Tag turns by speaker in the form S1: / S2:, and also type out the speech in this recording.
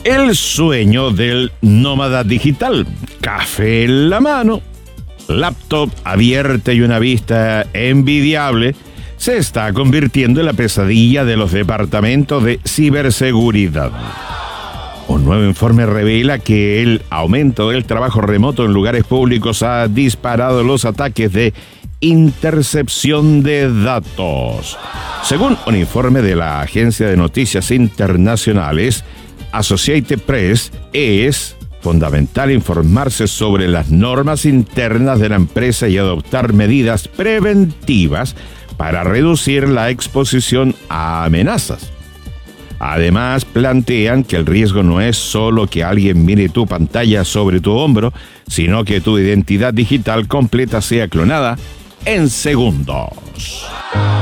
S1: El sueño del nómada digital. Café en la mano, laptop abierta y una vista envidiable se está convirtiendo en la pesadilla de los departamentos de ciberseguridad. Un nuevo informe revela que el aumento del trabajo remoto en lugares públicos ha disparado los ataques de intercepción de datos. Según un informe de la agencia de noticias internacionales Associated Press, es fundamental informarse sobre las normas internas de la empresa y adoptar medidas preventivas para reducir la exposición a amenazas. Además, plantean que el riesgo no es solo que alguien mire tu pantalla sobre tu hombro, sino que tu identidad digital completa sea clonada en segundos.